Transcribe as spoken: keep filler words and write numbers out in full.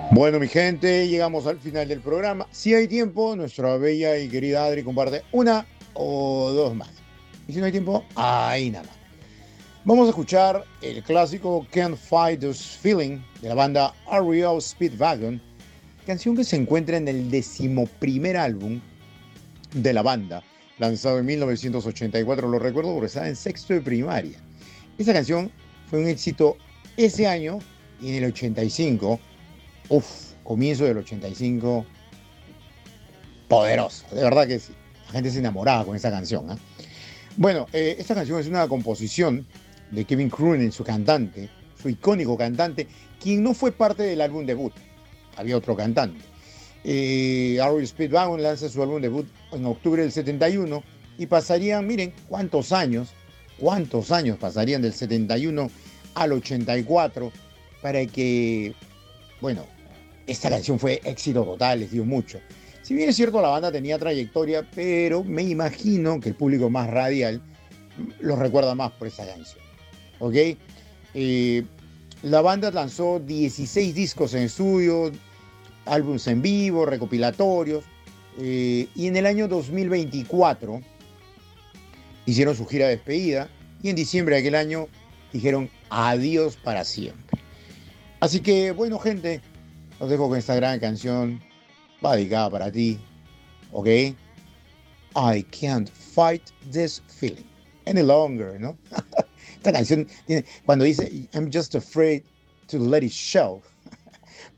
Bueno, mi gente, llegamos al final del programa. Si hay tiempo, nuestra bella y querida Adri comparte una o dos más. Y si no hay tiempo, ahí nada más. Vamos a escuchar el clásico Can't Fight This Feeling de la banda R E O Speedwagon, canción que se encuentra en el decimoprimer álbum de la banda, lanzado en mil novecientos ochenta y cuatro. Lo recuerdo porque estaba en sexto de primaria. Esa canción fue un éxito ese año y en el ochenta y cinco. Uf, comienzo del ochenta y cinco, poderoso, de verdad que sí. La gente se enamoraba con esa canción. ¿eh? Bueno, eh, esta canción es una composición de Kevin Cronin, su cantante, su icónico cantante, quien no fue parte del álbum debut. Había otro cantante. Eh, R E O Speedwagon lanza su álbum debut en octubre del setenta y uno y pasarían, miren, cuántos años, cuántos años pasarían del setenta y uno al ochenta y cuatro para que, bueno, esta canción fue éxito total, les dio mucho. Si bien es cierto, la banda tenía trayectoria, pero me imagino que el público más radial los recuerda más por esa canción. ¿Ok? Eh, la banda lanzó dieciséis discos en estudio, álbumes en vivo, recopilatorios, eh, y en el año dos mil veinticuatro hicieron su gira de despedida y en diciembre de aquel año dijeron adiós para siempre. Así que, bueno, gente, los dejo con esta gran canción, va dedicada para ti, ¿ok? I can't fight this feeling any longer, ¿no? Esta canción tiene, cuando dice I'm just afraid to let it show,